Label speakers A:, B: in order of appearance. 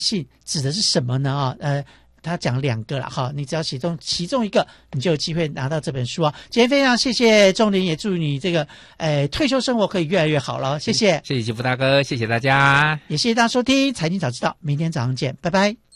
A: 性指的是什么呢？他讲2个了哈，你只要其中一个，你就有机会拿到这本书啊。今天非常谢谢仲林，也祝你这个退休生活可以越来越好了，谢谢，
B: 谢谢吉福大哥，谢谢大家，
A: 也谢谢大家收听财经早知道，明天早上见，拜拜。